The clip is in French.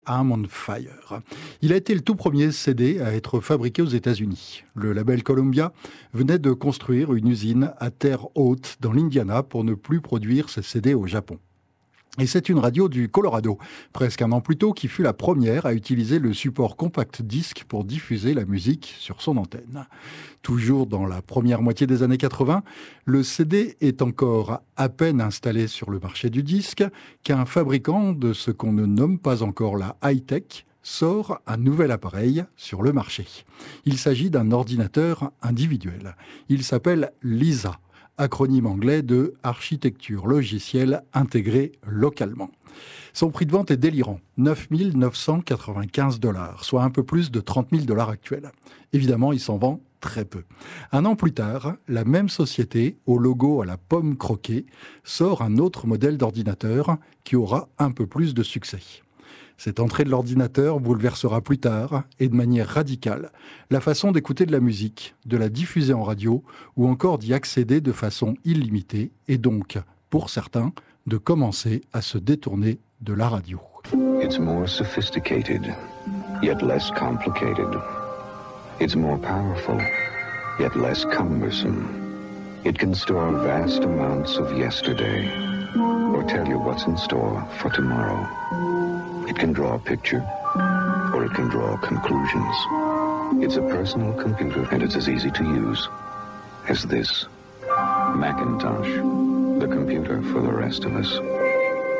I'm on Fire. Il a été le tout premier CD à être fabriqué aux États-Unis. Le label Columbia venait de construire une usine à Terre Haute dans l'Indiana pour ne plus produire ses CD au Japon. Et c'est une radio du Colorado, presque un an plus tôt, qui fut la première à utiliser le support compact disque pour diffuser la musique sur son antenne. Toujours dans la première moitié des années 80, le CD est encore à peine installé sur le marché du disque qu'un fabricant de ce qu'on ne nomme pas encore la high-tech sort un nouvel appareil sur le marché. Il s'agit d'un ordinateur individuel. Il s'appelle Lisa, acronyme anglais de architecture logicielle intégrée localement. Son prix de vente est délirant, 9 995 $, soit un peu plus de 30 000 $ actuels. Évidemment, il s'en vend très peu. Un an plus tard, la même société, au logo à la pomme croquée, sort un autre modèle d'ordinateur qui aura un peu plus de succès. Cette entrée de l'ordinateur bouleversera plus tard, et de manière radicale, la façon d'écouter de la musique, de la diffuser en radio, ou encore d'y accéder de façon illimitée, et donc, pour certains, de commencer à se détourner de la radio. It's more sophisticated, yet less complicated. It's more powerful, yet less cumbersome. It can store vast amounts of yesterday, or tell you what's in store for tomorrow. It can draw a picture, or it can draw conclusions. It's a personal computer, and it's as easy to use as this. Macintosh, the computer for the rest of us.